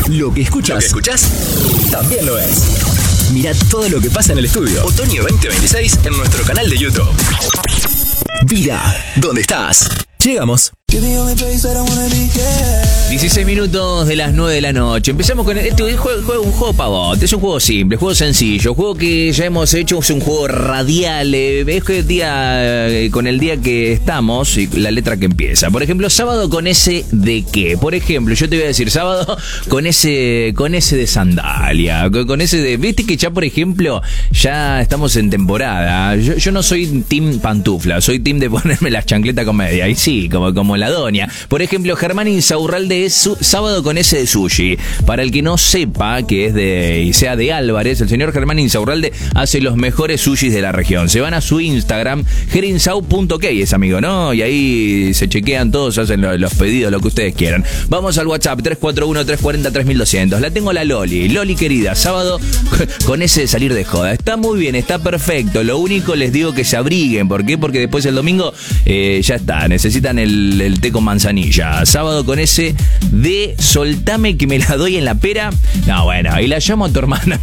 Lo que escuchás también lo es. Mira todo lo que pasa en el estudio. Otoño 2026 en nuestro canal de YouTube. Vida, ¿dónde estás? Llegamos. 16 minutos de las 9 de la noche. Empezamos con un juego pavote. Es un juego simple, juego sencillo, juego que ya hemos hecho. Es un juego radial. Es que el día, con el día que estamos y la letra que empieza. Por ejemplo, sábado con ese de qué. Por ejemplo, yo te voy a decir sábado con ese de sandalia. Con ese de. Viste que ya, por ejemplo, ya estamos en temporada. Yo no soy team pantufla, soy team de ponerme las chancletas con media. Y sí, como la doña. Por ejemplo, Germán Insaurralde es sábado con ese de sushi. Para el que no sepa que es de y sea de Álvarez, el señor Germán Insaurralde hace los mejores sushis de la región. Se van a su Instagram, gerinsau.k es amigo, ¿no? Y ahí se chequean todos, hacen los pedidos, lo que ustedes quieran. Vamos al WhatsApp 341-340-3200. La tengo la Loli. Loli querida, sábado con ese de salir de joda. Está muy bien, está perfecto. Lo único les digo que se abriguen. ¿Por qué? Porque después el domingo ya está. Necesitan el té con manzanilla. Sábado con ese de soltame que me la doy en la pera. No, bueno, y la llamo a tu hermana.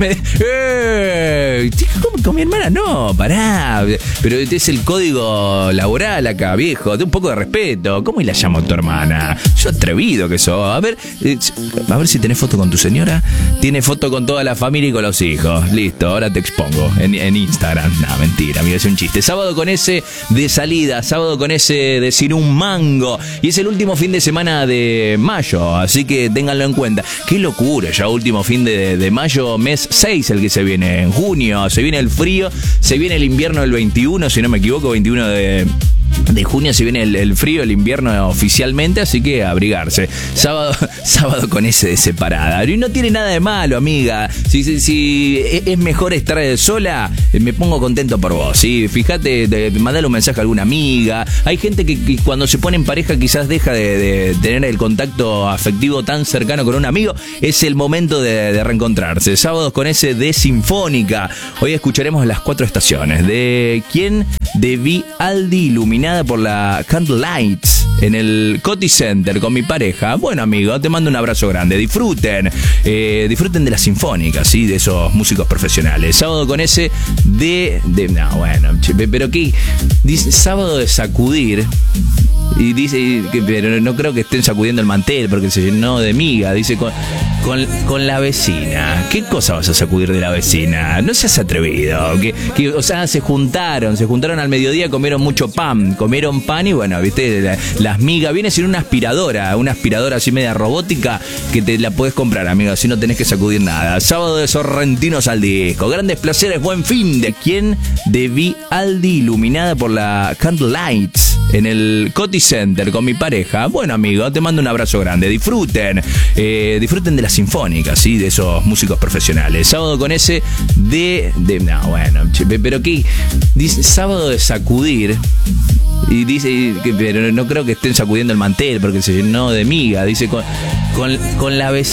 ¿Cómo con mi hermana? No, pará. Pero este es el código laboral acá, viejo. De un poco de respeto. ¿Cómo y la llamo a tu hermana? Yo atrevido que sos. A ver si tenés foto con tu señora. Tiene foto con toda la familia y con los hijos. Listo, ahora te expongo en Instagram. No, mentira, amigo, es un chiste. Sábado con ese de salida. Sábado con ese de sin un mango. Y es el último fin de semana de mayo, así que ténganlo en cuenta. Qué locura, ya último fin de mayo, mes 6 el que se viene. En junio se viene el frío, se viene el invierno del 21, si no me equivoco, 21 de junio se viene el frío, el invierno oficialmente, así que abrigarse. Sábado con ese de separada. Y no tiene nada de malo, amiga. Si es mejor estar sola, me pongo contento por vos, ¿sí? Fíjate, mandale un mensaje a alguna amiga. Hay gente que cuando se pone en pareja quizás deja de tener el contacto afectivo tan cercano con un amigo. Es el momento de reencontrarse. Sábados con ese de Sinfónica. Hoy escucharemos las 4 estaciones. ¿De quién? De Vivaldi, iluminada por la Candlelights en el Coty Center con mi pareja. Bueno, amigo, te mando un abrazo grande. Disfruten de la Sinfónica, ¿sí? De esos músicos profesionales. Sábado con ese no, bueno, pero ¿qué? Dice sábado de sacudir. Y dice pero no creo que estén sacudiendo el mantel porque se llenó de miga. Dice con la vecina. ¿Qué cosa vas a sacudir de la vecina? No seas atrevido. O sea, se juntaron al mediodía, comieron mucho pan. Comieron pan y bueno, viste, las migas. Viene sin una aspiradora así media robótica que te la puedes comprar, amigo, así no tenés que sacudir nada. Sábado de Sorrentinos al disco. Grandes placeres, buen fin. ¿De quién? De Vivaldi, iluminada por la Candlelights en el Coty Center con mi pareja. Bueno, amigo, te mando un abrazo grande. Disfruten de la Sinfónica, ¿sí? De esos músicos profesionales. Sábado con ese no, bueno, pero ¿qué? Dice sábado de sacudir. Y dice pero no creo que estén sacudiendo el mantel porque se llenó de miga. Dice con la vecina.